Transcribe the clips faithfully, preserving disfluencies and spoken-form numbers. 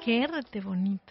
Qué rete bonito.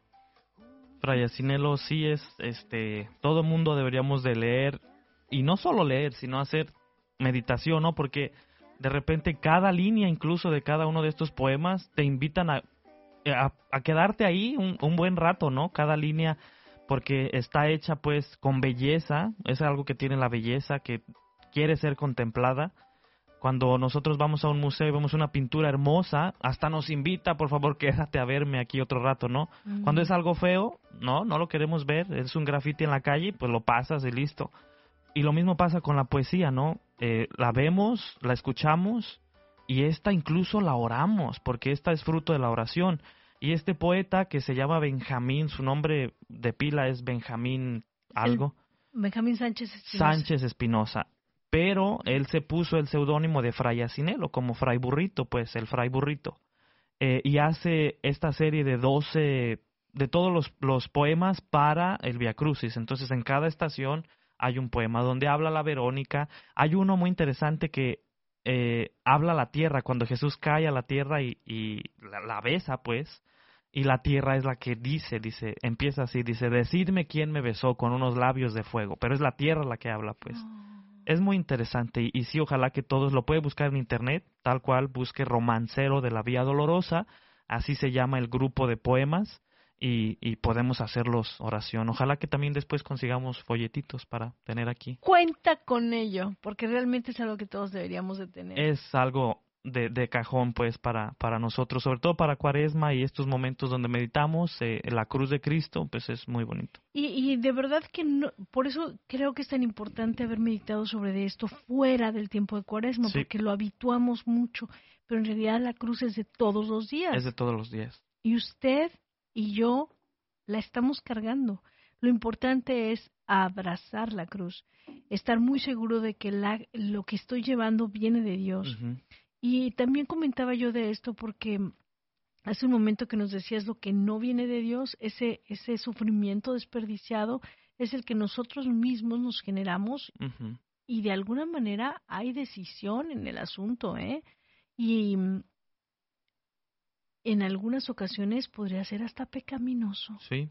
Fray Asinelo, sí es, este, todo mundo deberíamos de leer, y no solo leer, sino hacer meditación, ¿no? Porque de repente cada línea, incluso de cada uno de estos poemas, te invitan a, a, a quedarte ahí un, un buen rato, ¿no? Cada línea, porque está hecha pues con belleza, es algo que tiene la belleza, que quiere ser contemplada. Cuando nosotros vamos a un museo y vemos una pintura hermosa, hasta nos invita, por favor, quédate a verme aquí otro rato, ¿no? Mm. Cuando es algo feo, no, no lo queremos ver, es un grafiti en la calle, pues lo pasas y listo. Y lo mismo pasa con la poesía, ¿no? Eh, la vemos, la escuchamos, y esta incluso la oramos, porque esta es fruto de la oración. Y este poeta que se llama Benjamín, su nombre de pila es Benjamín algo. El Benjamín Sánchez Espinosa. Sánchez Espinosa. Pero él se puso el seudónimo de Fray Asinelo, como Fray Burrito, pues, el Fray Burrito. Eh, y hace esta serie de doce, de todos los, los poemas para el Vía Crucis. Entonces, en cada estación hay un poema donde habla la Verónica. Hay uno muy interesante que eh, habla la tierra, cuando Jesús cae a la tierra y, y la, la besa, pues, y la tierra es la que dice, dice, empieza así, dice, decidme quién me besó con unos labios de fuego, pero es la tierra la que habla, pues. Oh. Es muy interesante y, y sí, ojalá que todos lo pueden buscar en internet, tal cual, busque Romancero de la Vía Dolorosa, así se llama el grupo de poemas, y, y podemos hacerlos oración. Ojalá que también después consigamos folletitos para tener aquí. Cuenta con ello, porque realmente es algo que todos deberíamos de tener. Es algo de, de cajón, pues, para, para nosotros, sobre todo para Cuaresma y estos momentos donde meditamos eh, la cruz de Cristo, pues es muy bonito. Y, y de verdad que no, por eso creo que es tan importante haber meditado sobre esto fuera del tiempo de Cuaresma, sí. Porque lo habituamos mucho, pero en realidad la cruz es de todos los días. Es de todos los días. Y usted y yo la estamos cargando. Lo importante es abrazar la cruz, estar muy seguro de que la, lo que estoy llevando viene de Dios. Uh-huh. Y también comentaba yo de esto porque hace un momento que nos decías lo que no viene de Dios, ese ese sufrimiento desperdiciado es el que nosotros mismos nos generamos. Uh-huh. Y de alguna manera hay decisión en el asunto, ¿eh? Y en algunas ocasiones podría ser hasta pecaminoso. Sí.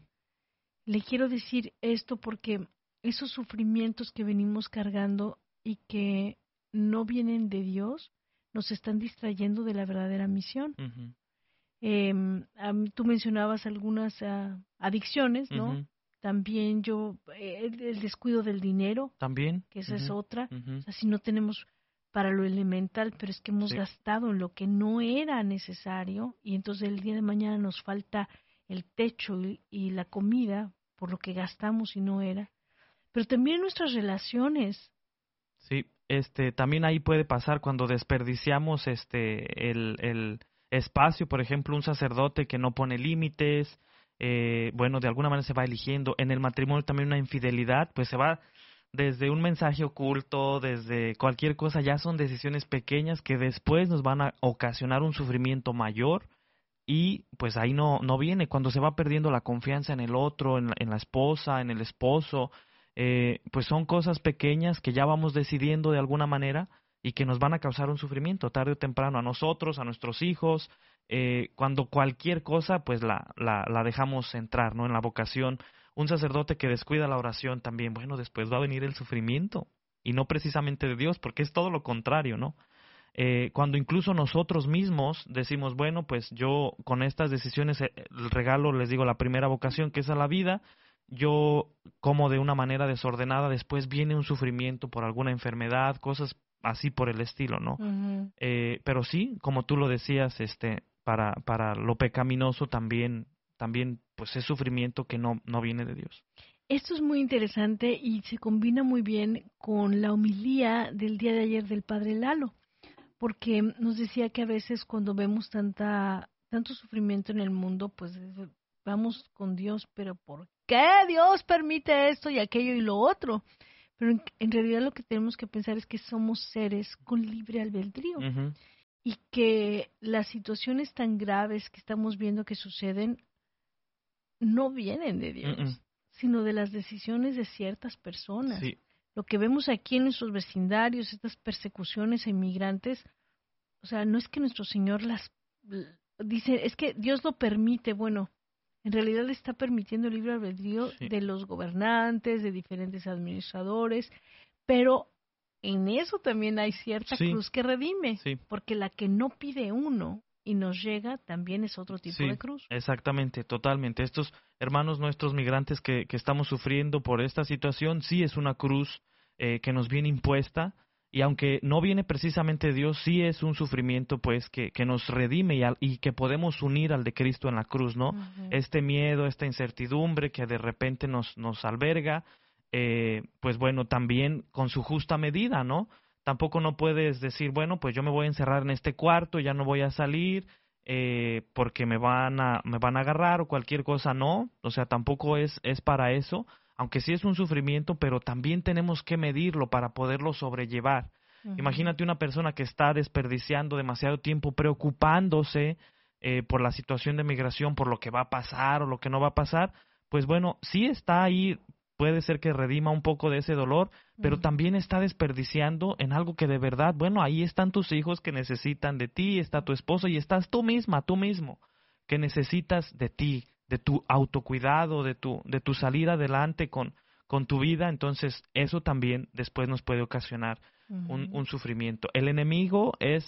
Le quiero decir esto porque esos sufrimientos que venimos cargando y que no vienen de Dios nos están distrayendo de la verdadera misión. Uh-huh. Eh, um, tú mencionabas algunas uh, adicciones, ¿no? Uh-huh. También yo, eh, el, el descuido del dinero. También. Que esa uh-huh. es otra. Uh-huh. O sea, si no tenemos para lo elemental, pero es que hemos sí. gastado en lo que no era necesario y entonces el día de mañana nos falta el techo y, y la comida por lo que gastamos y no era. Pero también nuestras relaciones. Sí. Este, también ahí puede pasar cuando desperdiciamos este el, el espacio, por ejemplo, un sacerdote que no pone límites, eh, bueno, de alguna manera se va eligiendo. En el matrimonio también una infidelidad, pues se va desde un mensaje oculto, desde cualquier cosa, ya son decisiones pequeñas que después nos van a ocasionar un sufrimiento mayor y pues ahí no, no viene, cuando se va perdiendo la confianza en el otro, en la, en la esposa, en el esposo. Eh, pues son cosas pequeñas que ya vamos decidiendo de alguna manera y que nos van a causar un sufrimiento tarde o temprano a nosotros, a nuestros hijos, eh, cuando cualquier cosa pues la, la, la dejamos entrar, ¿no? En la vocación. Un sacerdote que descuida la oración también, bueno, después va a venir el sufrimiento y no precisamente de Dios, porque es todo lo contrario, ¿no? Eh, cuando incluso nosotros mismos decimos, bueno, pues yo con estas decisiones eh, el regalo, les digo, la primera vocación que es a la vida, yo como de una manera desordenada, después viene un sufrimiento por alguna enfermedad, cosas así por el estilo, ¿no? Uh-huh. Eh, pero sí, como tú lo decías, este, para para lo pecaminoso también, también pues es sufrimiento que no, no viene de Dios. Esto es muy interesante y se combina muy bien con la homilía del día de ayer del Padre Lalo, porque nos decía que a veces cuando vemos tanta tanto sufrimiento en el mundo, pues vamos con Dios, pero ¿por qué Dios permite esto y aquello y lo otro? Pero en, en realidad lo que tenemos que pensar es que somos seres con libre albedrío. Uh-huh. Y que las situaciones tan graves que estamos viendo que suceden no vienen de Dios, uh-uh. sino de las decisiones de ciertas personas. Sí. Lo que vemos aquí en nuestros vecindarios, estas persecuciones a inmigrantes, o sea, no es que nuestro Señor las dicen, es que Dios lo permite. Bueno, en realidad está permitiendo el libre albedrío Sí. de los gobernantes, de diferentes administradores, pero en eso también hay cierta Sí, cruz que redime, sí, porque la que no pide uno y nos llega también es otro tipo sí, de cruz. exactamente, totalmente. Estos hermanos nuestros migrantes que, que estamos sufriendo por esta situación, sí es una cruz eh, que nos viene impuesta, y aunque no viene precisamente de Dios, sí es un sufrimiento pues que, que nos redime y, al- y que podemos unir al de Cristo en la cruz, ¿no? Ujú. Este miedo, esta incertidumbre que de repente nos, nos alberga, eh, pues bueno, también con su justa medida, ¿no? Tampoco no puedes decir, bueno, pues yo me voy a encerrar en este cuarto, ya no voy a salir, eh, porque me van a me van a agarrar o cualquier cosa, no, o sea, tampoco es es para eso, aunque sí es un sufrimiento, pero también tenemos que medirlo para poderlo sobrellevar. Ujú. Imagínate una persona que está desperdiciando demasiado tiempo preocupándose eh, por la situación de migración, por lo que va a pasar o lo que no va a pasar, pues bueno, sí está ahí, puede ser que redima un poco de ese dolor, pero Ujú. también está desperdiciando en algo que de verdad, bueno, ahí están tus hijos que necesitan de ti, está tu esposo y estás tú misma, tú mismo, que necesitas de ti, de tu autocuidado, de tu, de tu salir adelante con, con tu vida. Entonces eso también después nos puede ocasionar un, Ujú. un sufrimiento. El enemigo es,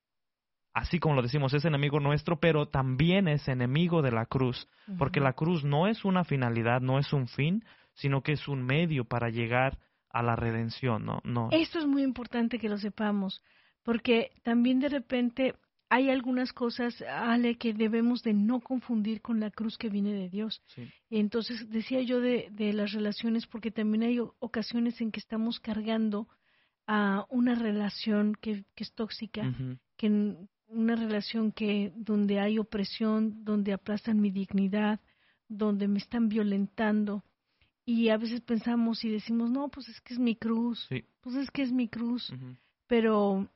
así como lo decimos, es enemigo nuestro, pero también es enemigo de la cruz, porque Ujú. la cruz no es una finalidad, no es un fin, sino que es un medio para llegar a la redención, ¿no? No, Esto es muy importante que lo sepamos, porque también de repente hay algunas cosas, Ale, que debemos de no confundir con la cruz que viene de Dios. sí. Entonces, decía yo de, de las relaciones, porque también hay o- ocasiones en que estamos cargando a una relación que, que es tóxica, Ujú. que n- una relación que donde hay opresión, donde aplastan mi dignidad, donde me están violentando. Y a veces pensamos y decimos, no, pues es que es mi cruz, Sí. pues es que es mi cruz, Ujú. pero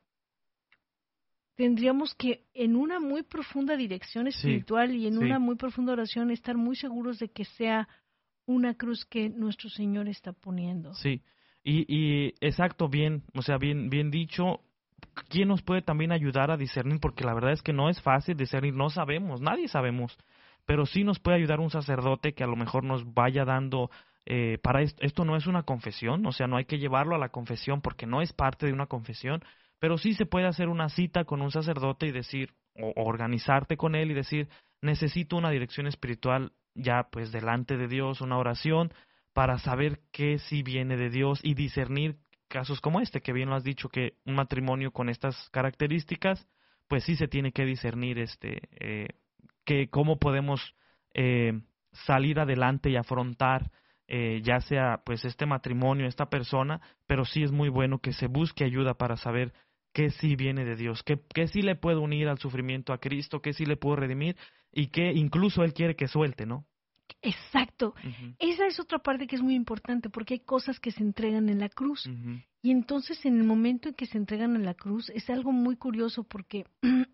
tendríamos que en una muy profunda dirección Sí, espiritual y en sí, una muy profunda oración estar muy seguros de que sea una cruz que nuestro Señor está poniendo. sí. Y, y exacto, bien, o sea, bien, bien dicho. ¿Quién nos puede también ayudar a discernir? Porque la verdad es que no es fácil discernir, no sabemos, nadie sabemos, pero sí nos puede ayudar un sacerdote que a lo mejor nos vaya dando, eh, para esto, esto no es una confesión, o sea, no hay que llevarlo a la confesión porque no es parte de una confesión, pero sí se puede hacer una cita con un sacerdote y decir, o, o organizarte con él y decir, necesito una dirección espiritual ya pues delante de Dios, una oración, para saber qué sí viene de Dios y discernir casos como este, que bien lo has dicho, que un matrimonio con estas características, pues sí se tiene que discernir este, eh, que cómo podemos eh, salir adelante y afrontar eh, ya sea pues este matrimonio, esta persona, pero sí es muy bueno que se busque ayuda para saber qué sí viene de Dios, qué, qué sí le puede unir al sufrimiento a Cristo, qué sí le puede redimir y que incluso Él quiere que suelte, ¿no? Exacto. Ujú, Esa es otra parte que es muy importante porque hay cosas que se entregan en la cruz. ujú, Y entonces en el momento en que se entregan en la cruz es algo muy curioso porque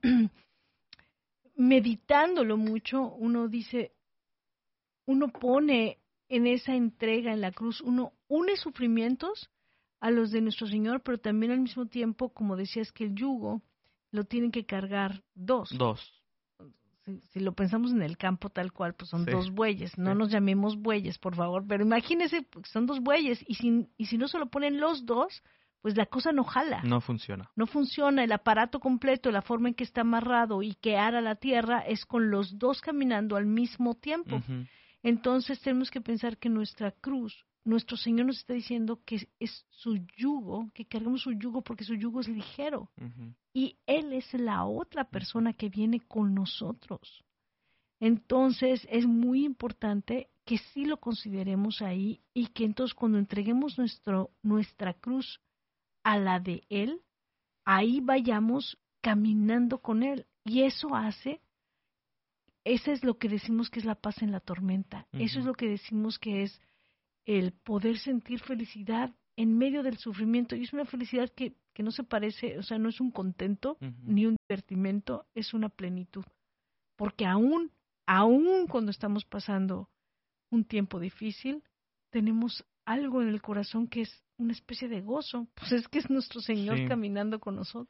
meditándolo mucho uno dice, uno pone en esa entrega en la cruz, uno une sufrimientos a los de nuestro Señor, pero también al mismo tiempo, como decías, que el yugo lo tienen que cargar dos. dos. Si, si lo pensamos en el campo tal cual, pues son Sí, dos bueyes. No sí. nos llamemos bueyes, por favor, pero imagínense, pues, son dos bueyes y si, y si no se lo ponen los dos, pues la cosa no jala. No funciona. No funciona el aparato completo, la forma en que está amarrado y que ara la tierra es con los dos caminando al mismo tiempo. Ujú, Entonces tenemos que pensar que nuestra cruz, nuestro Señor nos está diciendo que es su yugo, que carguemos su yugo porque su yugo es ligero. ujú, Y Él es la otra ujú. persona que viene con nosotros. Entonces es muy importante que sí lo consideremos ahí y que entonces cuando entreguemos nuestro, nuestra cruz a la de Él, ahí vayamos caminando con Él. Y eso hace, eso es lo que decimos que es la paz en la tormenta. Eso es Ujú, lo que decimos que es el poder sentir felicidad en medio del sufrimiento. Y es una felicidad que, que no se parece, o sea, no es un contento ujú. ni un divertimento, es una plenitud. Porque aún, aún cuando estamos pasando un tiempo difícil, tenemos algo en el corazón que es una especie de gozo. Pues es que es nuestro Señor Sí, caminando con nosotros.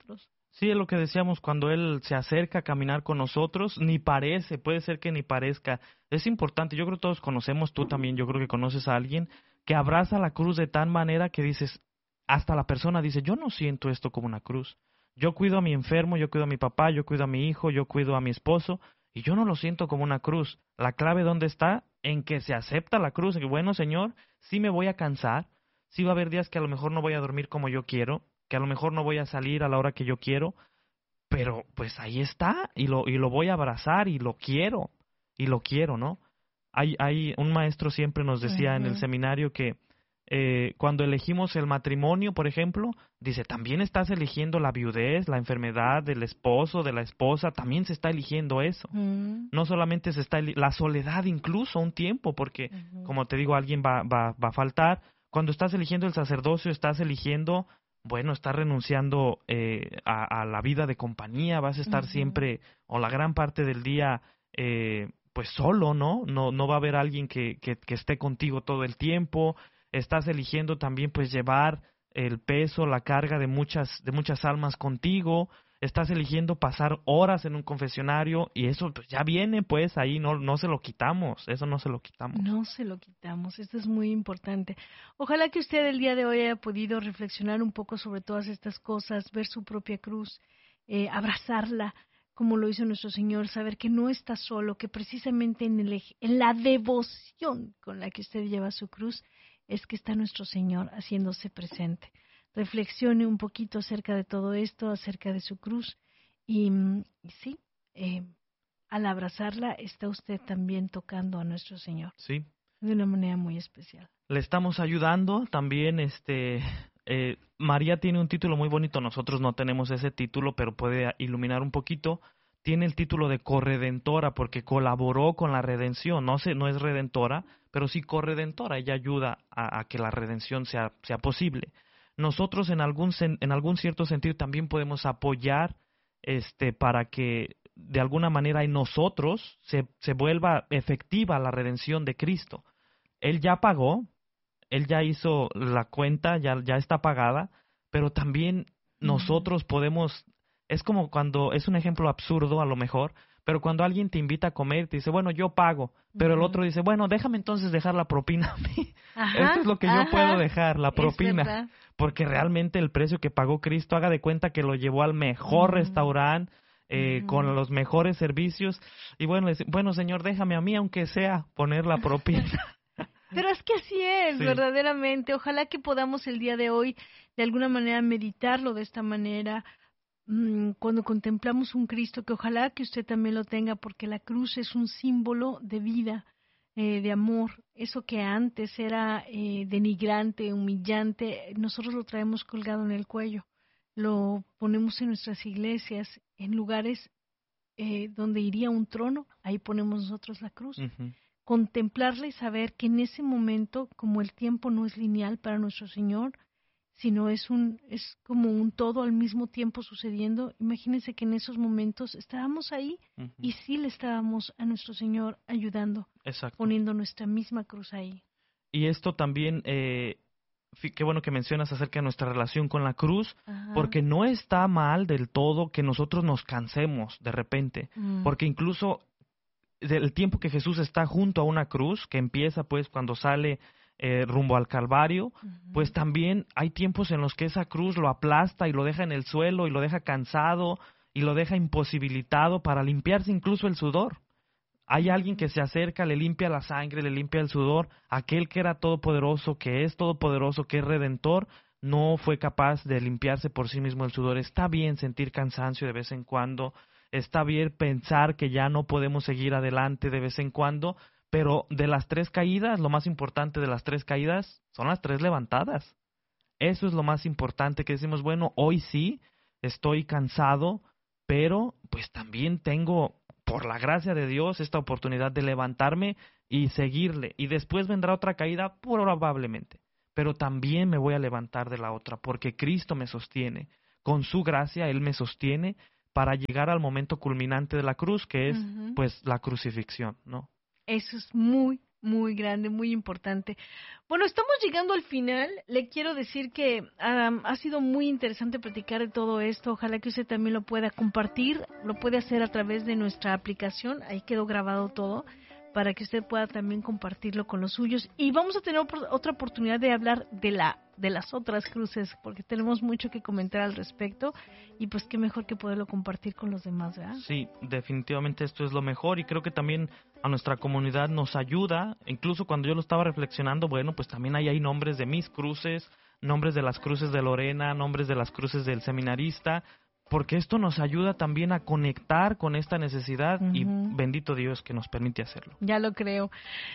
Sí, es lo que decíamos, cuando Él se acerca a caminar con nosotros, ni parece, puede ser que ni parezca. Es importante, yo creo que todos conocemos, tú también, yo creo que conoces a alguien que abraza la cruz de tal manera que dices, hasta la persona dice, yo no siento esto como una cruz. Yo cuido a mi enfermo, yo cuido a mi papá, yo cuido a mi hijo, yo cuido a mi esposo, y yo no lo siento como una cruz. La clave, ¿dónde está? En que se acepta la cruz, en que bueno, Señor, sí me voy a cansar, sí va a haber días que a lo mejor no voy a dormir como yo quiero, que a lo mejor no voy a salir a la hora que yo quiero, pero pues ahí está y lo y lo voy a abrazar y lo quiero y lo quiero, ¿no? Hay hay un maestro siempre nos decía en el Ujú. seminario que eh, cuando elegimos el matrimonio, por ejemplo, dice, también estás eligiendo la viudez, la enfermedad del esposo, de la esposa, también se está eligiendo eso. Ujú. No solamente se está eli- la soledad incluso un tiempo, porque Ujú. como te digo, alguien va, va, va a faltar. Cuando estás eligiendo el sacerdocio, estás eligiendo, bueno, estás renunciando eh, a, a la vida de compañía, vas a estar Ujú. siempre o la gran parte del día eh, pues solo, ¿no? No, no va a haber alguien que, que, que esté contigo todo el tiempo. Estás eligiendo también pues llevar el peso, la carga de muchas, de muchas almas contigo. Estás eligiendo pasar horas en un confesionario y eso pues ya viene, pues ahí no, no se lo quitamos, eso no se lo quitamos. No se lo quitamos, esto es muy importante. Ojalá que usted el día de hoy haya podido reflexionar un poco sobre todas estas cosas, ver su propia cruz, eh, abrazarla, como lo hizo nuestro Señor, saber que no está solo, que precisamente en, el, ej- en la devoción con la que usted lleva su cruz es que está nuestro Señor haciéndose presente. Reflexione un poquito acerca de todo esto, acerca de su cruz y, mm, y sí, eh, al abrazarla está usted también tocando a nuestro Señor Sí, de una manera muy especial. le estamos ayudando también, este, eh, María tiene un título muy bonito, nosotros no tenemos ese título, pero puede iluminar un poquito. Tiene el título de corredentora porque colaboró con la redención, no sé, no es redentora, pero sí corredentora, ella ayuda a, a que la redención sea, sea posible. Nosotros en algún, sen- en algún cierto sentido también podemos apoyar este, para que de alguna manera en nosotros se, se vuelva efectiva la redención de Cristo. Él ya pagó, él ya hizo la cuenta, ya, ya está pagada, pero también Ujú. nosotros podemos, es como cuando, es un ejemplo absurdo a lo mejor, pero cuando alguien te invita a comer, te dice, bueno, yo pago, pero el Ujú. otro dice, bueno, déjame entonces dejar la propina a mí. Esto Ajá, es lo que yo puedo ajá, dejar, la es propina, verdad. porque realmente el precio que pagó Cristo, haga de cuenta que lo llevó al mejor Mm, restaurante, eh, ujú. con los mejores servicios, y bueno, le dice, bueno, Señor, déjame a mí, aunque sea, poner la propina. Pero es que así es, Sí. verdaderamente. Ojalá que podamos el día de hoy de alguna manera meditarlo de esta manera, mm, cuando contemplamos un Cristo, que ojalá que usted también lo tenga, porque la cruz es un símbolo de vida, eh, de amor. Eso que antes era eh, denigrante, humillante, nosotros lo traemos colgado en el cuello. Lo ponemos en nuestras iglesias, en lugares eh, donde iría un trono, ahí ponemos nosotros la cruz. Ujú. Contemplarla y saber que en ese momento, como el tiempo no es lineal para nuestro Señor, sino es un es como un todo al mismo tiempo sucediendo. Imagínense que en esos momentos estábamos ahí Ujú. y sí le estábamos a nuestro Señor ayudando, Exacto. poniendo nuestra misma cruz ahí. Y esto también, eh, fi- qué bueno que mencionas acerca de nuestra relación con la cruz, Ajá. porque no está mal del todo que nosotros nos cansemos de repente, Mm. porque incluso del tiempo que Jesús está junto a una cruz, que empieza pues cuando sale eh, rumbo al Calvario, pues Ujú. también hay tiempos en los que esa cruz lo aplasta y lo deja en el suelo y lo deja cansado y lo deja imposibilitado para limpiarse incluso el sudor. Hay alguien Ujú. que se acerca, le limpia la sangre, le limpia el sudor. Aquel que era todopoderoso, que es todopoderoso, que es redentor, no fue capaz de limpiarse por sí mismo el sudor. Está bien sentir cansancio de vez en cuando, está bien pensar que ya no podemos seguir adelante de vez en cuando, pero de las tres caídas, lo más importante de las tres caídas son las tres levantadas. Eso es lo más importante, que decimos, bueno, hoy sí estoy cansado, pero pues también tengo, por la gracia de Dios, esta oportunidad de levantarme y seguirle. Y después vendrá otra caída, probablemente, pero también me voy a levantar de la otra, porque Cristo me sostiene. Con su gracia, Él me sostiene para llegar al momento culminante de la cruz, que es Ujú. pues la crucifixión, ¿no? Eso es muy, muy grande, muy importante. Bueno, estamos llegando al final. Le quiero decir que um, ha sido muy interesante platicar de todo esto. Ojalá que usted también lo pueda compartir. Lo puede hacer a través de nuestra aplicación. Ahí quedó grabado todo para que usted pueda también compartirlo con los suyos. Y vamos a tener otra oportunidad de hablar de la de las otras cruces, porque tenemos mucho que comentar al respecto, y pues qué mejor que poderlo compartir con los demás, ¿verdad? Sí, definitivamente esto es lo mejor, y creo que también a nuestra comunidad nos ayuda. Incluso cuando yo lo estaba reflexionando, bueno, pues también ahí hay nombres de mis cruces, nombres de las cruces de Lorena, nombres de las cruces del seminarista, porque esto nos ayuda también a conectar con esta necesidad, uh-huh. y bendito Dios que nos permite hacerlo. Ya lo creo.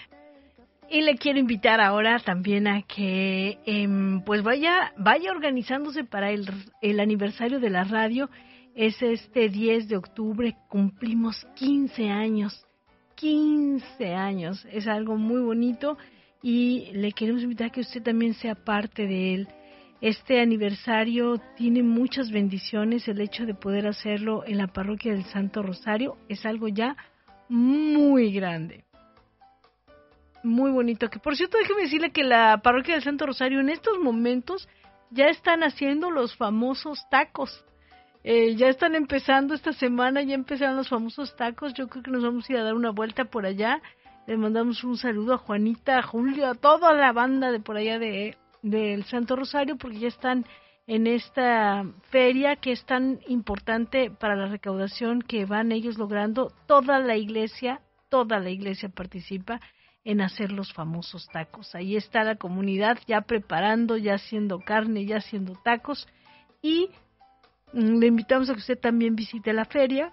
Y le quiero invitar ahora también a que eh, pues vaya vaya organizándose para el, el aniversario de la radio. Es este diez de octubre, cumplimos quince años, quince años, es algo muy bonito y le queremos invitar a que usted también sea parte de él. Este aniversario tiene muchas bendiciones, el hecho de poder hacerlo en la parroquia del Santo Rosario es algo ya muy grande. Muy bonito, que por cierto déjeme decirle que la parroquia del Santo Rosario en estos momentos ya están haciendo los famosos tacos, eh, ya están empezando esta semana, ya empezaron los famosos tacos. Yo creo que nos vamos a ir a dar una vuelta por allá. Le mandamos un saludo a Juanita, a Julio, a toda la banda de por allá de del Santo Rosario, porque ya están en esta feria que es tan importante para la recaudación que van ellos logrando. Toda la iglesia, toda la iglesia participa en hacer los famosos tacos. Ahí está la comunidad ya preparando, ya haciendo carne, ya haciendo tacos, y mm, le invitamos a que usted también visite la feria,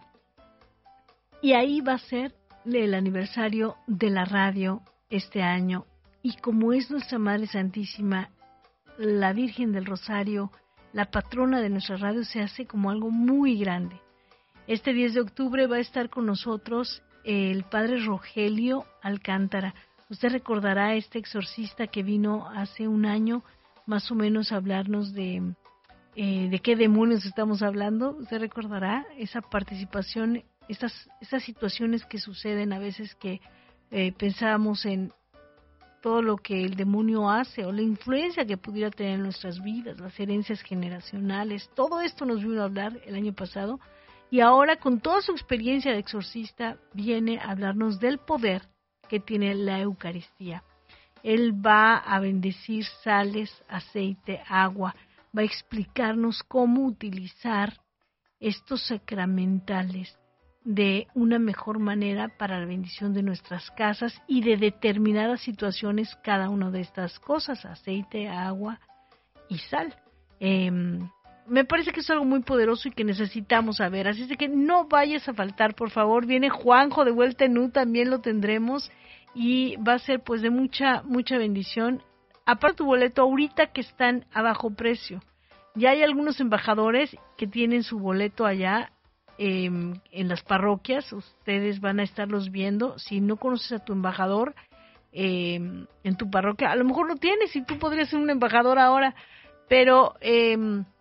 y ahí va a ser el aniversario de la radio este año, y como es nuestra Madre Santísima, la Virgen del Rosario, la patrona de nuestra radio, se hace como algo muy grande. Este diez de octubre va a estar con nosotros el padre Rogelio Alcántara. Usted recordará a este exorcista que vino hace un año más o menos a hablarnos de, eh, de qué demonios estamos hablando. Usted recordará esa participación, estas, estas situaciones que suceden a veces que eh, pensábamos en todo lo que el demonio hace o la influencia que pudiera tener en nuestras vidas, las herencias generacionales. Todo esto nos vino a hablar el año pasado. Y ahora, con toda su experiencia de exorcista, viene a hablarnos del poder que tiene la Eucaristía. Él va a bendecir sales, aceite, agua, va a explicarnos cómo utilizar estos sacramentales de una mejor manera para la bendición de nuestras casas y de determinadas situaciones, cada una de estas cosas, aceite, agua y sal. Eh, Me parece que es algo muy poderoso y que necesitamos saber. Así es de que no vayas a faltar, por favor. Viene Juanjo de Vuelta en U, también lo tendremos. Y va a ser pues de mucha, mucha bendición. Aparte tu boleto, ahorita que están a bajo precio. Ya hay algunos embajadores que tienen su boleto allá eh, en las parroquias. Ustedes van a estarlos viendo. Si no conoces a tu embajador eh, en tu parroquia, a lo mejor lo tienes y tú podrías ser un embajador ahora. Pero... Eh,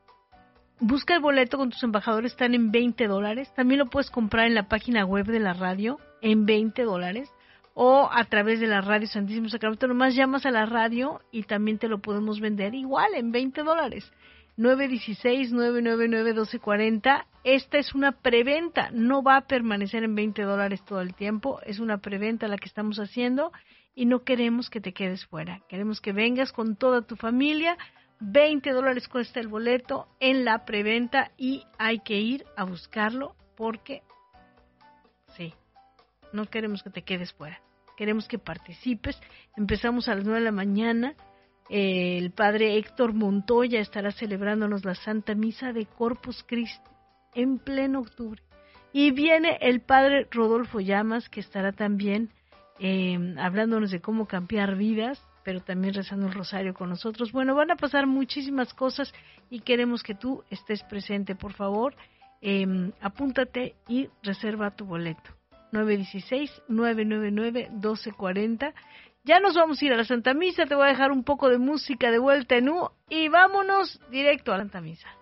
busca el boleto con tus embajadores, están en veinte dólares. También lo puedes comprar en la página web de la radio en veinte dólares o a través de la radio Santísimo Sacramento. Nomás llamas a la radio y también te lo podemos vender igual en veinte dólares. nueve uno seis, nueve nueve nueve, uno dos cuatro cero. Esta es una preventa, no va a permanecer en veinte dólares todo el tiempo. Es una preventa la que estamos haciendo y no queremos que te quedes fuera. Queremos que vengas con toda tu familia. veinte dólares cuesta el boleto en la preventa y hay que ir a buscarlo porque, sí, no queremos que te quedes fuera. Queremos que participes. Empezamos a las nueve de la mañana. Eh, el padre Héctor Montoya estará celebrándonos la Santa Misa de Corpus Christi en pleno octubre. Y viene el padre Rodolfo Llamas, que estará también eh, hablándonos de cómo cambiar vidas, pero también rezando el rosario con nosotros. Bueno, van a pasar muchísimas cosas y queremos que tú estés presente. Por favor, eh, apúntate y reserva tu boleto. nueve uno seis, nueve nueve nueve, uno dos cuatro cero. Ya nos vamos a ir a la Santa Misa. Te voy a dejar un poco de música de Vuelta en U y vámonos directo a la Santa Misa.